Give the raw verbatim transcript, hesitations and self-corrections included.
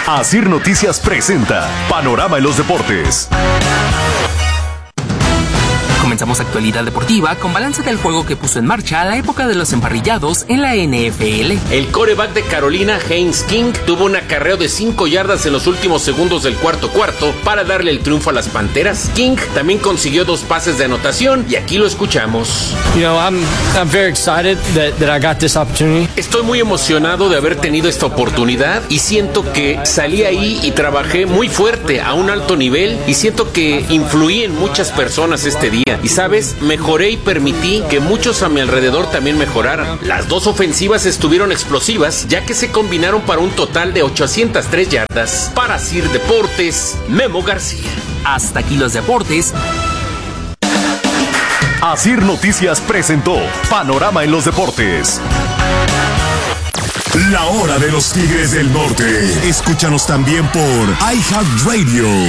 Asir Noticias presenta Panorama en los Deportes. Comenzamos actualidad deportiva con balance del juego que puso en marcha la época de los emparrillados en la N F L. El quarterback de Carolina, Haynes King, tuvo un acarreo de cinco yardas en los últimos segundos del cuarto cuarto para darle el triunfo a las Panteras. King también consiguió dos pases de anotación y aquí lo escuchamos. You know, I'm, I'm very excited that, that I got this opportunity. Estoy muy emocionado de haber tenido esta oportunidad y siento que salí ahí y trabajé muy fuerte a un alto nivel y siento que influí en muchas personas este día. Y sabes, mejoré y permití que muchos a mi alrededor también mejoraran. Las dos ofensivas estuvieron explosivas, ya que se combinaron para un total de ochocientas tres yardas. Para Asir Deportes, Memo García. Hasta aquí los deportes. Asir Noticias presentó Panorama en los Deportes. La hora de los Tigres del Norte. Escúchanos también por iHeartRadio.